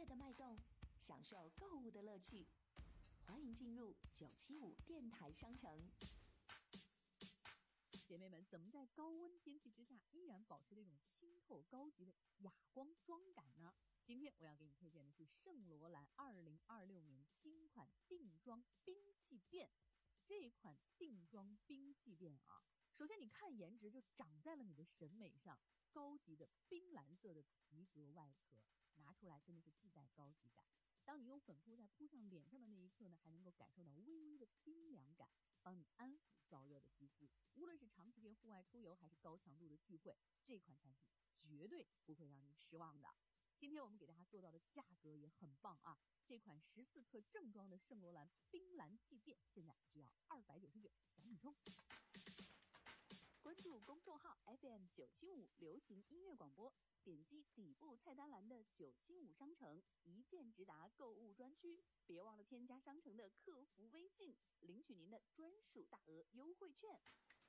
乐的脉动，享受购物的乐趣。欢迎进入975电台商城。 姐妹们，怎么在高温天气之下依然保持这种清透高级的哑光妆感呢？今天我要给你推荐的是圣罗兰2026年新款定妆兵器垫。这款定妆兵器垫啊，首先你看颜值就长在了你的审美上，高级的冰蓝色的皮革外壳，拿出来真的是自带高级感。当你用粉扑在扑上脸上的那一刻呢，还能够感受到微微的冰凉感，帮你安抚燥热的肌肤。无论是长时间户外出游还是高强度的聚会，这款产品绝对不会让你失望的。今天我们给大家做到的价格也很棒啊！这款14克正装的圣罗兰冰蓝气垫现在只要299，赶紧冲！关注公众号 FM975 流行音乐广播，点击底部菜单栏的975商城，一键直达购物专区。别忘了添加商城的客服微信，领取您的专属大额优惠券。